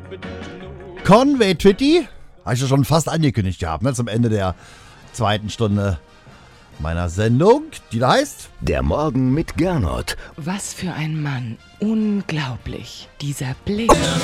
Conway Twitty, habe ich ja schon fast angekündigt gehabt, ne, zum Ende der 2. Stunde meiner Sendung, die da heißt Der Morgen mit Gernot. Was für ein Mann. Unglaublich. Dieser Blick.